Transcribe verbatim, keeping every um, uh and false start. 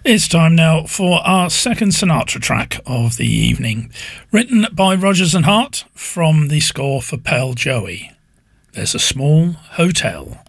It's time now for our second Sinatra track of the evening, written by Rodgers and Hart from the score for Pale Joey. There's a Small Hotel.